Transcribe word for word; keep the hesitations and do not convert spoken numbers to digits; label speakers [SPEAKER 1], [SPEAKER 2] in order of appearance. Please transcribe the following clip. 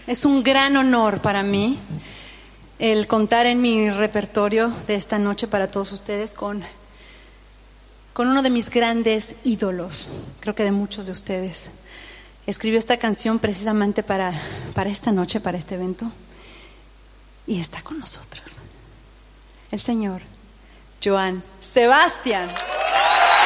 [SPEAKER 1] Es un gran honor para mí el contar en mi repertorio de esta noche para todos ustedes con, con uno de mis grandes ídolos, creo que de muchos de ustedes. Escribió esta canción precisamente para, para esta noche, para este evento, y está con nosotros el señor Johann Sebastian.